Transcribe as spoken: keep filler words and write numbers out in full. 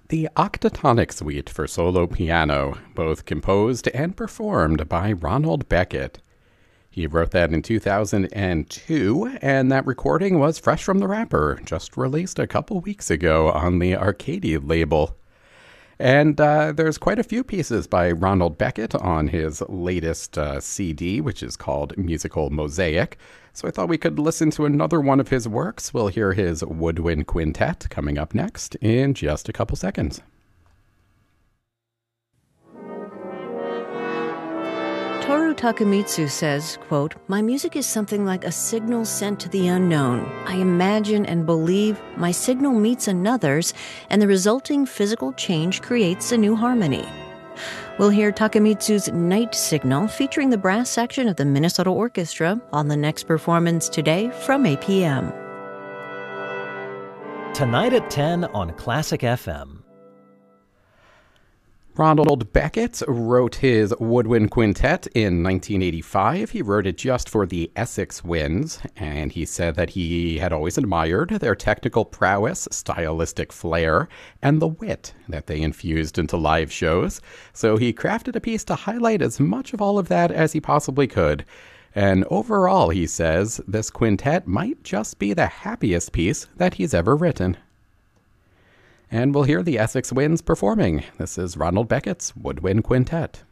The Octatonic Suite for solo piano, both composed and performed by Ronald Beckett. He wrote that in two thousand two, and that recording was fresh from the wrapper, just released a couple weeks ago on the Arcady label. And uh, there's quite a few pieces by Ronald Beckett on his latest uh, C D, which is called Musical Mosaic. So I thought we could listen to another one of his works. We'll hear his Woodwind Quintet coming up next in just a couple seconds. Toru Takemitsu says, quote, "My music is something like a signal sent to the unknown. I imagine and believe my signal meets another's, and the resulting physical change creates a new harmony." We'll hear Takemitsu's Night Signal featuring the brass section of the Minnesota Orchestra on the next performance today from eight p.m. Tonight at ten on Classic F M. Ronald Beckett wrote his Woodwind Quintet in nineteen eighty-five. He wrote it just for the Essex Winds, and he said that he had always admired their technical prowess, stylistic flair, and the wit that they infused into live shows. So he crafted a piece to highlight as much of all of that as he possibly could. And overall, he says, this quintet might just be the happiest piece that he's ever written. And we'll hear the Essex Winds performing. This is Ronald Beckett's Woodwind Quintet.